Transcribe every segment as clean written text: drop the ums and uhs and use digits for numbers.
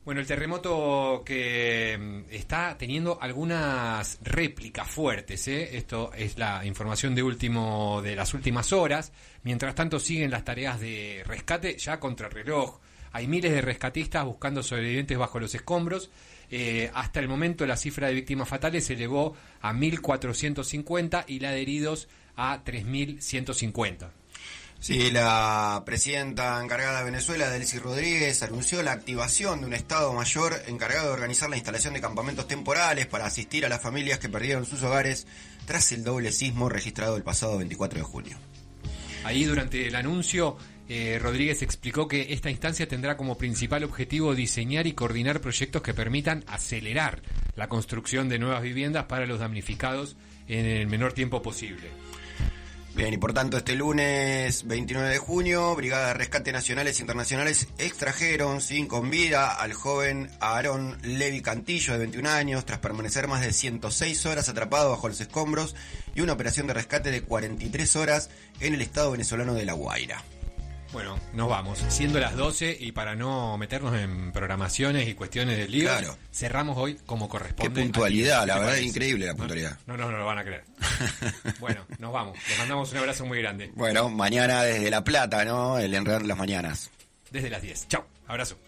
Bueno, el terremoto que está teniendo algunas réplicas fuertes, ¿eh? Esto es la información de las últimas horas. Mientras tanto siguen las tareas de rescate ya contrarreloj. Hay miles de rescatistas buscando sobrevivientes bajo los escombros. Hasta el momento la cifra de víctimas fatales se elevó a 1.450 y la de heridos a 3.150. Sí, la presidenta encargada de Venezuela, Delcy Rodríguez, anunció la activación de un Estado Mayor encargado de organizar la instalación de campamentos temporales para asistir a las familias que perdieron sus hogares tras el doble sismo registrado el pasado 24 de junio. Ahí durante el anuncio, Rodríguez explicó que esta instancia tendrá como principal objetivo diseñar y coordinar proyectos que permitan acelerar la construcción de nuevas viviendas para los damnificados en el menor tiempo posible. Bien, y por tanto este lunes 29 de junio, Brigadas de Rescate Nacionales e Internacionales extrajeron con vida al joven Aarón Levi Cantillo, de 21 años, tras permanecer más de 106 horas atrapado bajo los escombros y una operación de rescate de 43 horas en el estado venezolano de La Guaira. Bueno, nos vamos, siendo las 12 y para no meternos en programaciones y cuestiones del lío, claro, cerramos hoy como corresponde. Qué puntualidad, la verdad es increíble la puntualidad. No lo van a creer. Bueno, nos vamos, les mandamos un abrazo muy grande. Bueno, mañana desde La Plata, ¿no? El Enredar las Mañanas. Desde las 10. Chau, abrazo.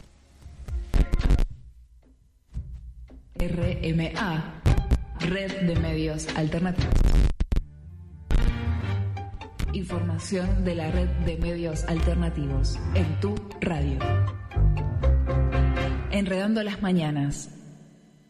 RMA, Red de Medios Alternativos. Información de la Red de Medios Alternativos en tu radio. Enredando las Mañanas.